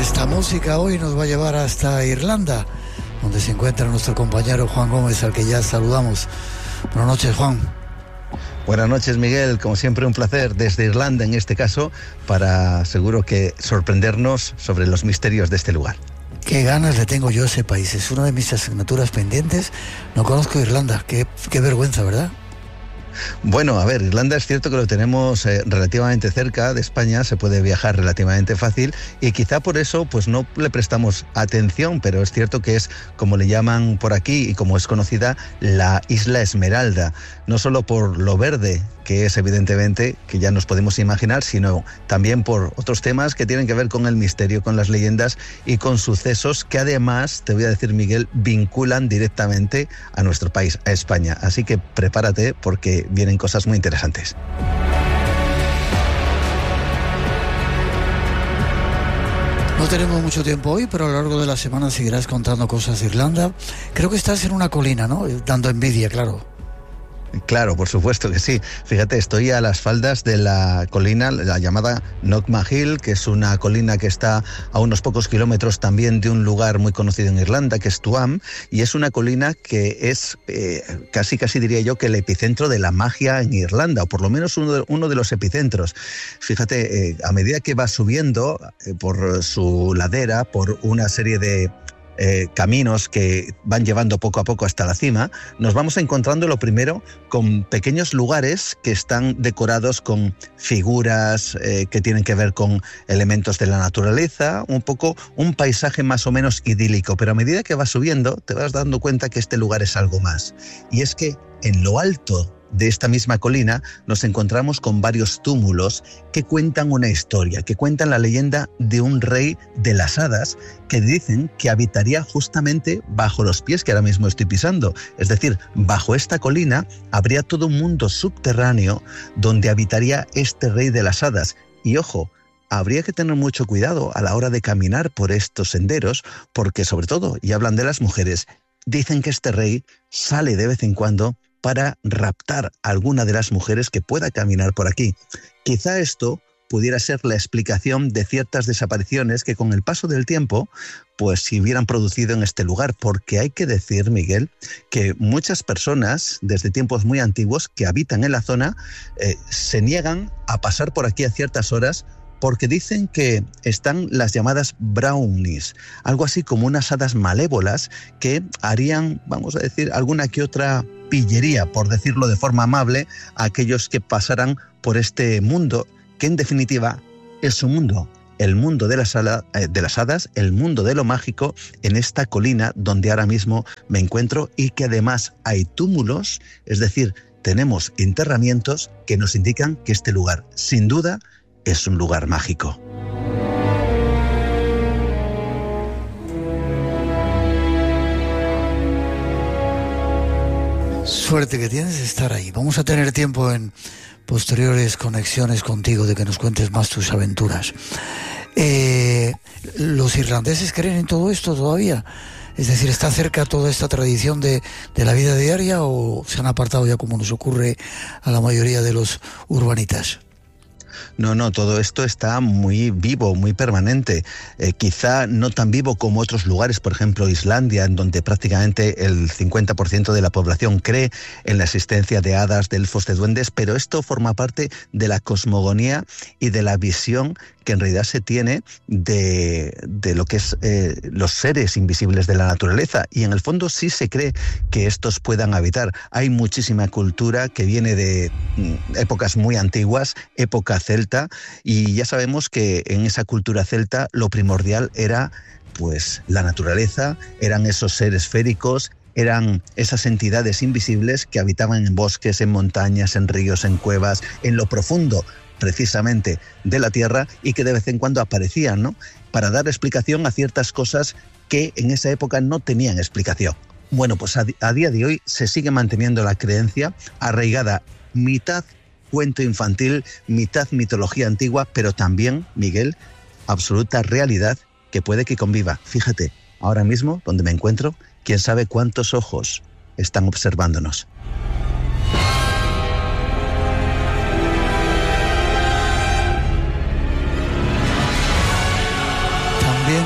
Esta música hoy nos va a llevar hasta Irlanda, donde se encuentra nuestro compañero Juan Gómez, al que ya saludamos. Buenas noches, Juan. Buenas noches, Miguel. Como siempre, un placer desde Irlanda, en este caso, para seguro que sorprendernos sobre los misterios de este lugar. Qué ganas le tengo yo a ese país. Es una de mis asignaturas pendientes. No conozco Irlanda. Qué vergüenza, ¿verdad? Bueno, a ver, Irlanda es cierto que lo tenemos relativamente cerca de España, se puede viajar relativamente fácil y quizá por eso pues no le prestamos atención, pero es cierto que es, como le llaman por aquí y como es conocida, la Isla Esmeralda, no solo por lo verde que es, evidentemente, que ya nos podemos imaginar, sino también por otros temas que tienen que ver con el misterio, con las leyendas y con sucesos que además, te voy a decir, Miguel, vinculan directamente a nuestro país, a España. Así que prepárate porque vienen cosas muy interesantes. No tenemos mucho tiempo hoy, pero a lo largo de la semana seguirás contando cosas de Irlanda. Creo que estás en una colina, ¿no? Dando envidia, claro. Claro, por supuesto que sí. Fíjate, estoy a las faldas de la colina, la llamada Knockmahill, que es una colina que está a unos pocos kilómetros también de un lugar muy conocido en Irlanda, que es Tuam, y es una colina que es casi diría yo que el epicentro de la magia en Irlanda, o por lo menos uno de los epicentros. Fíjate, a medida que va subiendo por su ladera, por una serie de caminos que van llevando poco a poco hasta la cima, nos vamos encontrando lo primero con pequeños lugares que están decorados con figuras que tienen que ver con elementos de la naturaleza, un poco un paisaje más o menos idílico, pero a medida que vas subiendo te vas dando cuenta que este lugar es algo más, y es que en lo alto de esta misma colina nos encontramos con varios túmulos que cuentan una historia, que cuentan la leyenda de un rey de las hadas que dicen que habitaría justamente bajo los pies que ahora mismo estoy pisando. Es decir, bajo esta colina habría todo un mundo subterráneo donde habitaría este rey de las hadas. Y ojo, habría que tener mucho cuidado a la hora de caminar por estos senderos, porque sobre todo, y hablan de las mujeres, dicen que este rey sale de vez en cuando para raptar a alguna de las mujeres que pueda caminar por aquí. Quizá esto pudiera ser la explicación de ciertas desapariciones que con el paso del tiempo pues se hubieran producido en este lugar, porque hay que decir, Miguel, que muchas personas desde tiempos muy antiguos que habitan en la zona se niegan a pasar por aquí a ciertas horas porque dicen que están las llamadas brownies, algo así como unas hadas malévolas que harían, vamos a decir, alguna que otra pillería, por decirlo de forma amable, a aquellos que pasaran por este mundo, que en definitiva es su mundo, el mundo de las hadas, el mundo de lo mágico, en esta colina donde ahora mismo me encuentro, y que además hay túmulos, es decir, tenemos enterramientos que nos indican que este lugar, sin duda, es un lugar mágico. Suerte que tienes de estar ahí. Vamos a tener tiempo en posteriores conexiones contigo de que nos cuentes más tus aventuras. ¿Los irlandeses creen en todo esto todavía? Es decir, ¿está cerca toda esta tradición de la vida diaria o se han apartado ya como nos ocurre a la mayoría de los urbanitas? No, todo esto está muy vivo, muy permanente. Quizá no tan vivo como otros lugares, por ejemplo Islandia, en donde prácticamente el 50% de la población cree en la existencia de hadas, de elfos, de duendes, pero esto forma parte de la cosmogonía y de la visión que en realidad se tiene de lo que es los seres invisibles de la naturaleza, y en el fondo sí se cree que estos puedan habitar. Hay muchísima cultura que viene de épocas muy antiguas, época celta, y ya sabemos que en esa cultura celta lo primordial era pues la naturaleza, eran esos seres féricos, eran esas entidades invisibles que habitaban en bosques, en montañas, en ríos, en cuevas, en lo profundo precisamente de la tierra, y que de vez en cuando aparecían, ¿no?, para dar explicación a ciertas cosas que en esa época no tenían explicación. Bueno, pues a día de hoy se sigue manteniendo la creencia arraigada, mitad cuento infantil, mitad mitología antigua, pero también, Miguel, absoluta realidad que puede que conviva. Fíjate, ahora mismo, donde me encuentro, quién sabe cuántos ojos están observándonos. También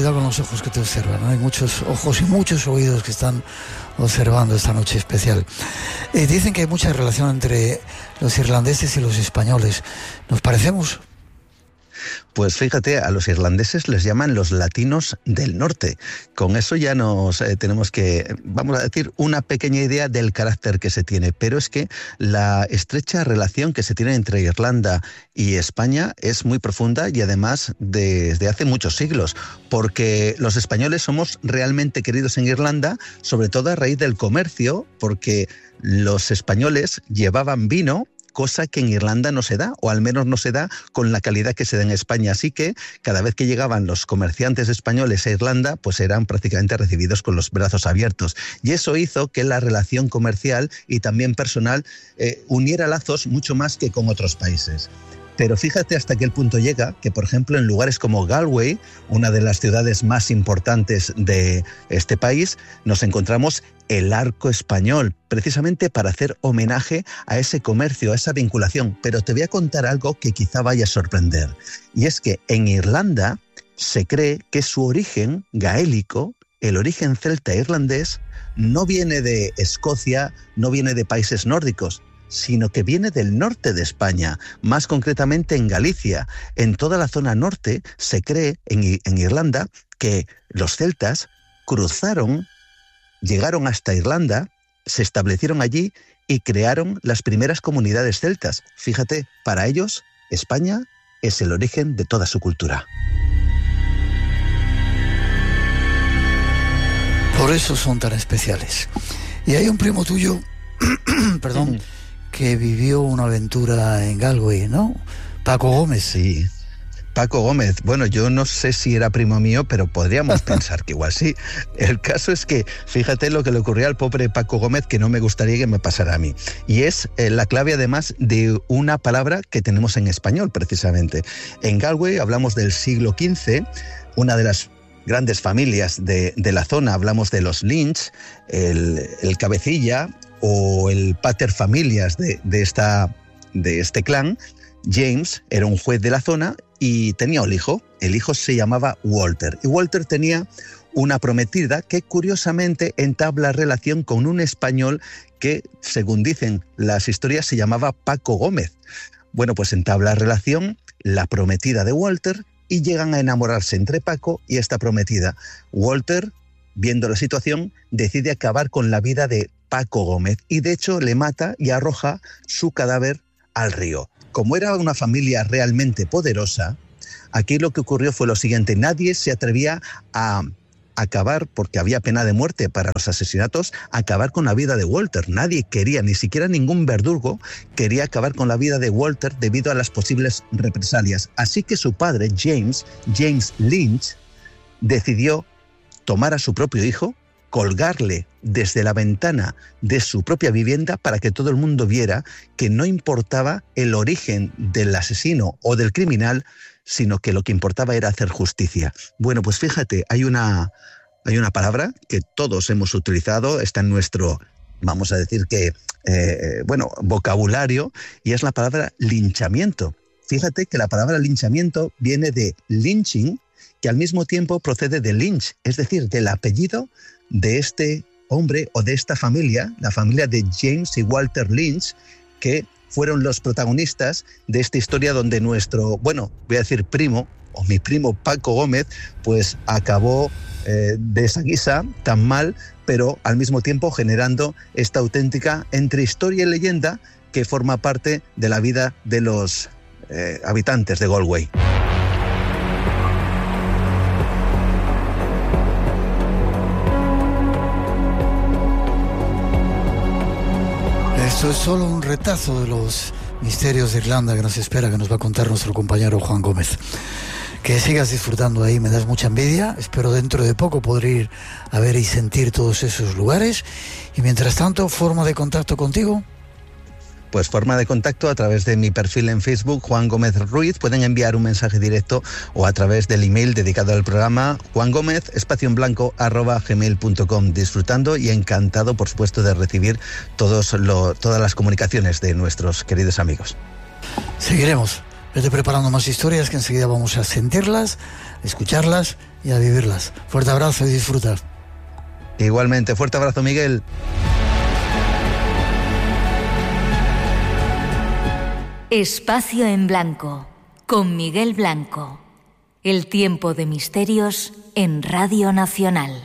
cuidado con los ojos que te observan, ¿no? Hay muchos ojos y muchos oídos que están observando esta noche especial. Dicen que hay mucha relación entre los irlandeses y los españoles. ¿Nos parecemos? Pues fíjate, a los irlandeses les llaman los latinos del norte. Con eso ya nos tenemos que, vamos a decir, una pequeña idea del carácter que se tiene. Pero es que la estrecha relación que se tiene entre Irlanda y España es muy profunda y además desde hace muchos siglos. Porque los españoles somos realmente queridos en Irlanda, sobre todo a raíz del comercio, porque los españoles llevaban vino, cosa que en Irlanda no se da, o al menos no se da con la calidad que se da en España. Así que cada vez que llegaban los comerciantes españoles a Irlanda, pues eran prácticamente recibidos con los brazos abiertos. Y eso hizo que la relación comercial y también personal uniera lazos mucho más que con otros países. Pero fíjate hasta qué punto llega que, por ejemplo, en lugares como Galway, una de las ciudades más importantes de este país, nos encontramos el Arco Español, precisamente para hacer homenaje a ese comercio, a esa vinculación. Pero te voy a contar algo que quizá vaya a sorprender. Y es que en Irlanda se cree que su origen gaélico, el origen celta irlandés, no viene de Escocia, no viene de países nórdicos, sino que viene del norte de España, más concretamente en Galicia. En toda la zona norte se cree, en Irlanda, que los celtas cruzaron, llegaron hasta Irlanda, se establecieron allí y crearon las primeras comunidades celtas. Fíjate, para ellos, España es el origen de toda su cultura. Por eso son tan especiales. Y hay un primo tuyo, perdón, que vivió una aventura en Galway, ¿no? Paco Gómez. Sí, Paco Gómez. Bueno, yo no sé si era primo mío, pero podríamos pensar que igual sí. El caso es que, fíjate lo que le ocurrió al pobre Paco Gómez, que no me gustaría que me pasara a mí. Y es la clave, además, de una palabra que tenemos en español, precisamente. En Galway hablamos del siglo XV, una de las grandes familias de la zona. Hablamos de los Lynch, el cabecilla o el pater familias de este clan. James era un juez de la zona y tenía un hijo. El hijo se llamaba Walter. Y Walter tenía una prometida que curiosamente entabla relación con un español que, según dicen las historias, se llamaba Paco Gómez. Bueno, pues entabla relación la prometida de Walter y llegan a enamorarse entre Paco y esta prometida. Walter, viendo la situación, decide acabar con la vida de Paco Gómez y de hecho le mata y arroja su cadáver al río. Como era una familia realmente poderosa, aquí lo que ocurrió fue lo siguiente: nadie se atrevía a acabar, porque había pena de muerte para los asesinatos, acabar con la vida de Walter. Nadie quería, ni siquiera ningún verdugo quería acabar con la vida de Walter debido a las posibles represalias. Así que su padre, James Lynch, decidió tomar a su propio hijo, colgarle desde la ventana de su propia vivienda para que todo el mundo viera que no importaba el origen del asesino o del criminal, sino que lo que importaba era hacer justicia. Bueno, pues fíjate, hay una palabra que todos hemos utilizado, está en nuestro, vamos a decir que, vocabulario, y es la palabra linchamiento. Fíjate que la palabra linchamiento viene de lynching, que al mismo tiempo procede de Lynch, es decir, del apellido de este hombre o de esta familia, la familia de James y Walter Lynch, que fueron los protagonistas de esta historia donde nuestro, voy a decir primo, o mi primo Paco Gómez, pues acabó de esa guisa tan mal, pero al mismo tiempo generando esta auténtica entre historia y leyenda que forma parte de la vida de los habitantes de Galway. Esto es solo un retazo de los misterios de Irlanda que nos espera, que nos va a contar nuestro compañero Juan Gómez. Que sigas disfrutando ahí, me das mucha envidia. Espero dentro de poco poder ir a ver y sentir todos esos lugares. Y mientras tanto, ¿forma de contacto contigo? Pues forma de contacto a través de mi perfil en Facebook, Juan Gómez Ruiz. Pueden enviar un mensaje directo o a través del email dedicado al programa, juangomez_gmail.com. Disfrutando y encantado, por supuesto, de recibir todas las comunicaciones de nuestros queridos amigos. Seguiremos Vete preparando más historias que enseguida vamos a sentirlas, escucharlas y a vivirlas. Fuerte abrazo y disfruta. Igualmente, fuerte abrazo, Miguel. Espacio en Blanco, con Miguel Blanco. El tiempo de misterios en Radio Nacional.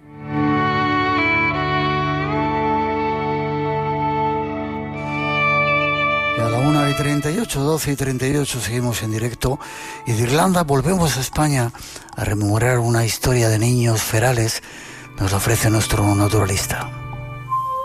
Y a la 1:38, 12:38 seguimos en directo. Y de Irlanda volvemos a España a rememorar una historia de niños ferales. Nos ofrece nuestro naturalista.